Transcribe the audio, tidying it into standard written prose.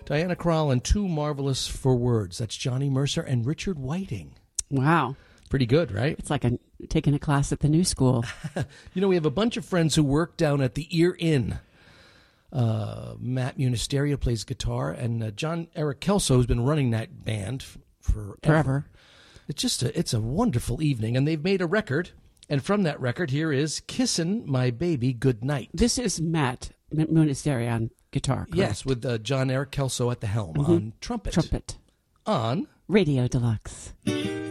Diana Krall and Too Marvelous for Words. That's Johnny Mercer and Richard Whiting. Wow. Pretty good, right? It's like taking a class at the new school. We have a bunch of friends who work down at the Ear Inn. Matt Munisterio plays guitar, and John Eric Kelso has been running that band forever. It's a wonderful evening, and they've made a record. And from that record, here is Kissin' My Baby Goodnight. This is Matt Munisterio on guitar, correct? Yes, with John Eric Kelso at the helm on trumpet. Trumpet. On Radio Deluxe.